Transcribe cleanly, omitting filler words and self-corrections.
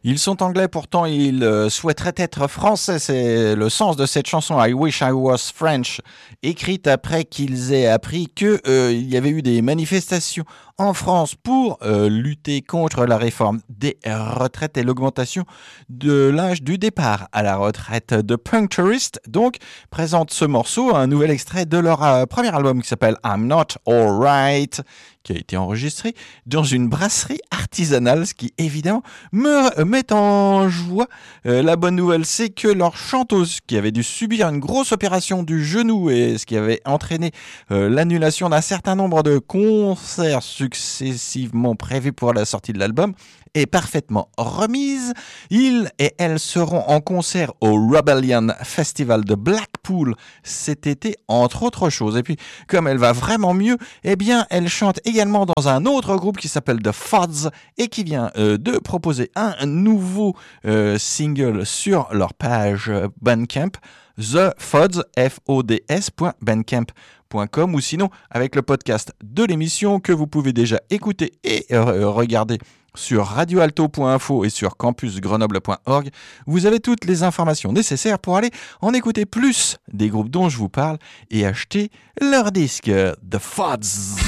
Ils sont anglais, pourtant ils souhaiteraient être français. C'est le sens de cette chanson I Wish I Was French, écrite après qu'ils aient appris que il y avait eu des manifestations en France pour lutter contre la réforme des retraites et l'augmentation de l'âge du départ à la retraite. The Puncturist donc présente ce morceau, un nouvel extrait de leur premier album qui s'appelle I'm Not Alright, qui a été enregistré dans une brasserie artisanale, ce qui évidemment me met en joie. La bonne nouvelle, c'est que leur chanteuse, qui avait dû subir une grosse opération du genou et ce qui avait entraîné l'annulation d'un certain nombre de concerts successivement prévus pour la sortie de l'album, est parfaitement remise. Ils et elles seront en concert au Rebellion Festival de Blackpool cet été, entre autres choses. Et puis, comme elle va vraiment mieux, eh bien, elle chante également dans un autre groupe qui s'appelle The Fods et qui vient de proposer un nouveau single sur leur page Bandcamp, The Fods, fods.bandcamp.com, ou sinon avec le podcast de l'émission que vous pouvez déjà écouter et regarder sur radioalto.info et sur campusgrenoble.org. Vous avez toutes les informations nécessaires pour aller en écouter plus des groupes dont je vous parle et acheter leurs disques. The Fods.